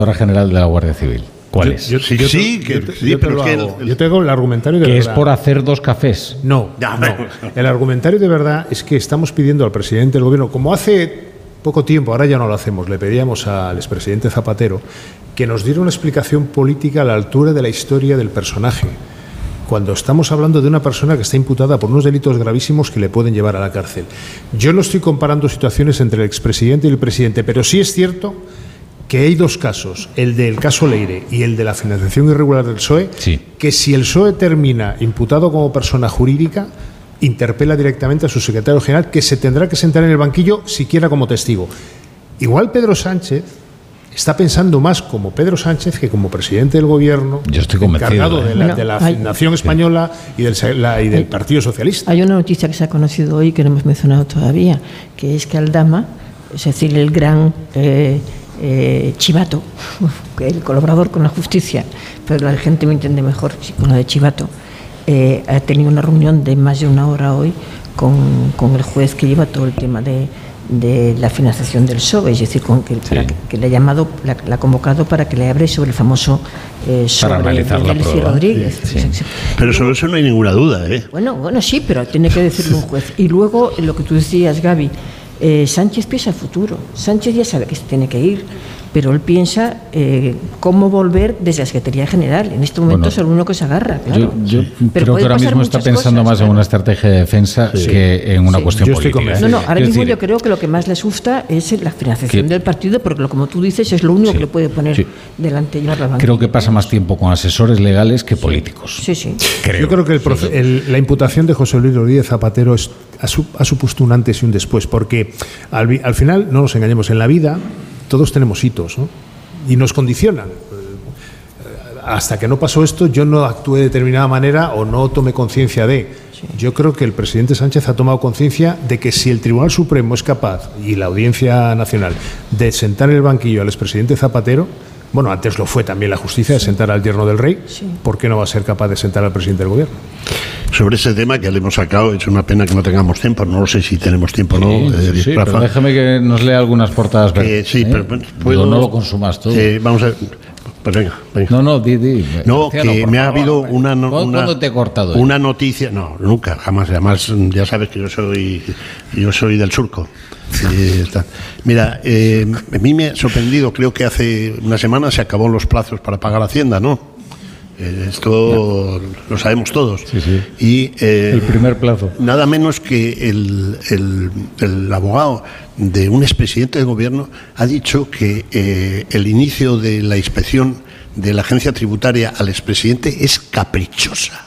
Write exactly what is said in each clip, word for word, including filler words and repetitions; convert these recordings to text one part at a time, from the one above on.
General de la Guardia Civil. ¿Cuál yo, es? Yo, sí, yo, sí, yo, que, yo, sí yo pero te es que hago, el, yo tengo el argumentario de que verdad. es por hacer dos cafés. No, ya, no. El argumentario de verdad es que estamos pidiendo al presidente del gobierno, como hace poco tiempo, ahora ya no lo hacemos, le pedíamos al expresidente Zapatero que nos diera una explicación política a la altura de la historia del personaje, cuando estamos hablando de una persona que está imputada por unos delitos gravísimos que le pueden llevar a la cárcel. Yo no estoy comparando situaciones entre el expresidente y el presidente, pero sí es cierto que hay dos casos, el del caso Leire y el de la financiación irregular del P S O E, sí. que si el P S O E termina imputado como persona jurídica, interpela directamente a su secretario general, que se tendrá que sentar en el banquillo siquiera como testigo. Igual Pedro Sánchez está pensando más como Pedro Sánchez que como presidente del gobierno. Yo estoy convencido, encargado ¿eh? de la, Bueno, de la hay, nación española y del, la, y del hay, Partido Socialista. Hay una noticia que se ha conocido hoy que no hemos mencionado todavía, que es que Aldama, es decir, el gran eh, eh, chivato, el colaborador con la justicia, pero la gente me entiende mejor con lo de chivato, eh, ha tenido una reunión de más de una hora hoy con, con el juez que lleva todo el tema de de la financiación del P S O E, es decir, con que, sí. que, que le ha llamado, la, la ha convocado para que le hable sobre el famoso eh, sobre Delcy Rodríguez. Sí, sí. Pero sobre eso no hay ninguna duda, ¿eh? Bueno, bueno, sí, pero tiene que decirlo un juez. Y luego, lo que tú decías, Gaby, eh, Sánchez piensa el futuro. Sánchez ya sabe que se tiene que ir, pero él piensa eh, cómo volver desde la Secretaría General. En este momento bueno, es el único que se agarra, claro. Yo, yo creo que ahora mismo está pensando cosas, más claro. en una estrategia de defensa sí. que en una sí. cuestión yo política. No, no, ahora es mismo decir, yo creo que lo que más le asusta es la financiación que, del partido, porque como tú dices, es lo único sí. que le puede poner sí. delante y llevar la banca. Creo que pasa más tiempo con asesores legales que políticos. Sí, sí. Creo. Yo creo que el profe, el, la imputación de José Luis Rodríguez Zapatero es, ha, su, ha supuesto un antes y un después, porque al, al final, no nos engañemos, en la vida todos tenemos hitos, ¿no? Y nos condicionan. Hasta que no pasó esto, yo no actué de determinada manera o no tomé conciencia de. Sí. Yo creo que el presidente Sánchez ha tomado conciencia de que si el Tribunal Supremo es capaz, y la Audiencia Nacional, de sentar en el banquillo al expresidente Zapatero, bueno, antes lo fue también la justicia, de sentar al yerno del rey, sí. ¿por qué no va a ser capaz de sentar al presidente del gobierno? Sobre ese tema que le hemos sacado, es una pena que no tengamos tiempo, no sé si tenemos tiempo o no. Sí, eh, sí, pero déjame que nos lea algunas portadas verdes. Eh, sí, ¿eh? pero puedo, no lo consumas todo. Eh, vamos a pues venga, venga. No, no, di, di. No, Marciano, que me ha habido una, una ¿Cuándo te he cortado? Una noticia, no, nunca, jamás, además ya sabes que yo soy yo soy del surco. Sí, está. Mira, eh, a mí me ha sorprendido, creo que hace una semana se acabó los plazos para pagar Hacienda, ¿no? Esto no. Lo sabemos todos. Sí, sí. Y, eh, el primer plazo. Nada menos que el, el, el abogado de un expresidente del gobierno ha dicho que eh, el inicio de la inspección de la agencia tributaria al expresidente es caprichosa.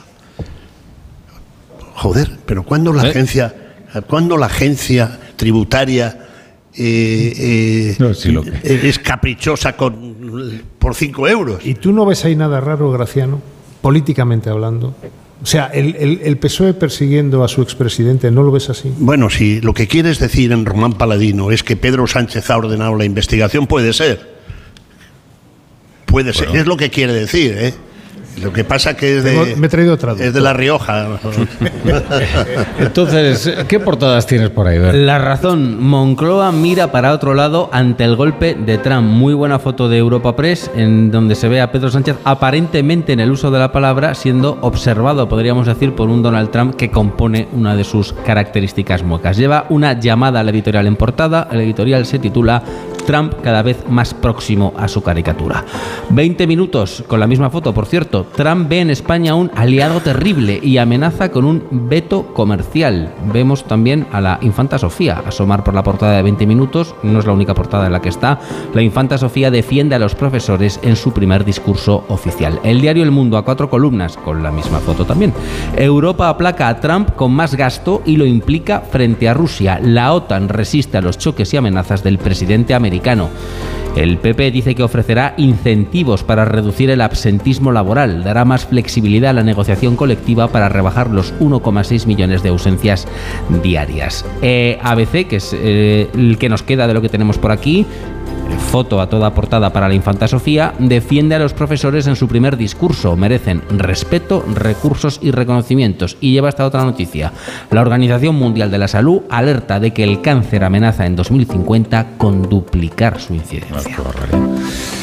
Joder, pero ¿cuándo la ¿Eh? agencia, cuándo la agencia tributaria Eh, eh, no, sí, lo que... es caprichosa con, por cinco euros? ¿Y tú no ves ahí nada raro, Graciano, políticamente hablando? O sea, el, el, el P S O E persiguiendo a su expresidente, ¿no lo ves así? Bueno, si lo que quieres decir en Román Paladino es que Pedro Sánchez ha ordenado la investigación, puede ser. Puede bueno. ser, es lo que quiere decir, ¿eh? Lo que pasa que es de, Tengo, me he traído otra duda. Es de La Rioja. Entonces, ¿qué portadas tienes por ahí? Ver? La Razón. Moncloa mira para otro lado ante el golpe de Trump. Muy buena foto de Europa Press en donde se ve a Pedro Sánchez aparentemente en el uso de la palabra siendo observado, podríamos decir, por un Donald Trump que compone una de sus características muecas. Lleva una llamada al editorial en portada. El editorial se titula Trump cada vez más próximo a su caricatura. veinte minutos con la misma foto, por cierto. Trump ve en España un aliado terrible y amenaza con un veto comercial. Vemos también a la infanta Sofía asomar por la portada de veinte minutos. No es la única portada en la que está. La infanta Sofía defiende a los profesores en su primer discurso oficial. El diario El Mundo a cuatro columnas con la misma foto también. Europa aplaca a Trump con más gasto y lo implica frente a Rusia. La OTAN resiste a los choques y amenazas del presidente americano. El P P dice que ofrecerá incentivos para reducir el absentismo laboral, dará más flexibilidad a la negociación colectiva para rebajar los uno coma seis millones de ausencias diarias. Eh, A B C, que es eh, el que nos queda de lo que tenemos por aquí, foto a toda portada para la infanta Sofía, defiende a los profesores en su primer discurso. Merecen respeto, recursos y reconocimientos. Y lleva esta otra noticia. La Organización Mundial de la Salud alerta de que el cáncer amenaza en dos mil cincuenta con duplicar su incidencia.